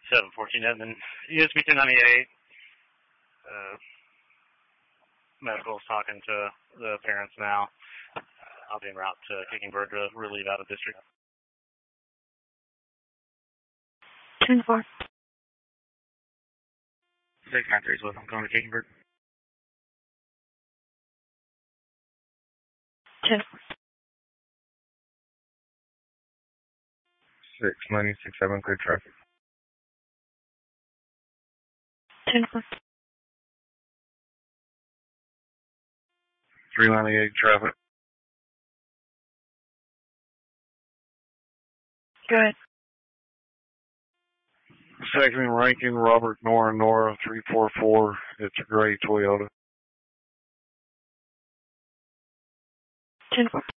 714 Edmond, ESP 298. Medical's talking to the parents now. I'll be en route to Kicking Bird to relieve out of district. 10-4. 693 is with them, going to Kicking Bird. 10-4. 697, clear traffic. 10-4. 398 traffic. Go ahead. Second in Rankin, Robert Nora 344. It's a gray Toyota. 10-4.